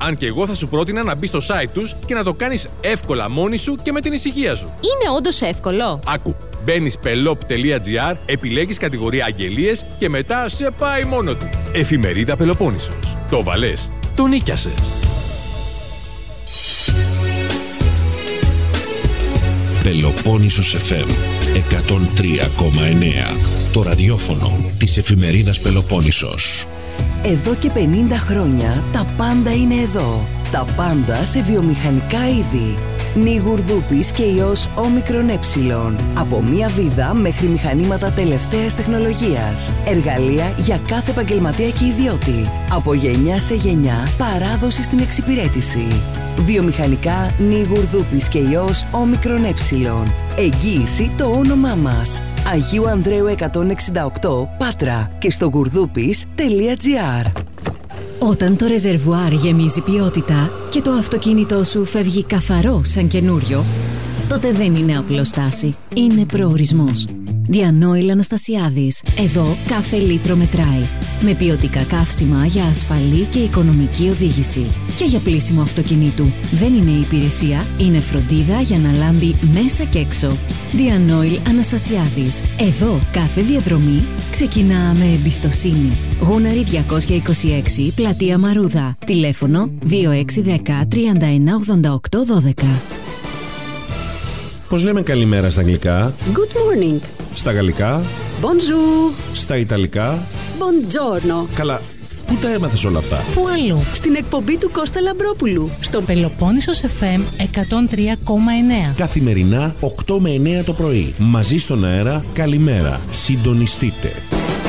Αν και εγώ θα σου πρότεινα να μπεις στο site τους και να το κάνεις εύκολα μόνη σου και με την ησυχία σου. Είναι όντως εύκολο? Άκου. Μπαίνεις pelop.gr, επιλέγεις κατηγορία αγγελίες και μετά σε πάει μόνο του. Εφημερίδα Πελοπόννησος. Το βαλές. Το νίκιασες. Πελοπόννησος FM 103,9. Το ραδιόφωνο της εφημερίδας Πελοπόννησος. Εδώ και 50 χρόνια τα πάντα είναι εδώ. Τα πάντα σε βιομηχανικά είδη. Νιγουρδούπης και ιός όμικρον ε. Από μία βίδα μέχρι μηχανήματα τελευταίας τεχνολογίας. Εργαλεία για κάθε επαγγελματία και ιδιώτη. Από γενιά σε γενιά, παράδοση στην εξυπηρέτηση. Βιομηχανικά Νιγουρδούπης και ιός όμικρον ε. Εγγύηση το όνομά μας. Αγίου Ανδρέου 168 Πάτρα και στο γουρδούπης.gr. Όταν το ρεζερβουάρ γεμίζει ποιότητα και το αυτοκίνητό σου φεύγει καθαρό σαν καινούριο, τότε δεν είναι απλό στάση, είναι προορισμός. Διανόηλ Αναστασιάδης. Εδώ κάθε λίτρο μετράει. Με ποιοτικά καύσιμα για ασφαλή και οικονομική οδήγηση. Και για πλύσιμο αυτοκινήτου. Δεν είναι υπηρεσία, είναι φροντίδα για να λάμπει μέσα και έξω. Διανόηλ Αναστασιάδης. Εδώ κάθε διαδρομή ξεκινά με εμπιστοσύνη. Γούναρη 226, Πλατεία Μαρούδα. Τηλέφωνο 2610 3188 12. Πώς λέμε καλημέρα στα αγγλικά? Good morning. Στα γαλλικά? Bonjour. Στα ιταλικά? Buongiorno. Καλά, πού τα έμαθες όλα αυτά? Πού αλλού? Στην εκπομπή του Κώστα Λαμπρόπουλου. Στο Πελοπόννησος FM 103,9. Καθημερινά 8 με 9 το πρωί. Μαζί στον αέρα, καλημέρα. Συντονιστείτε.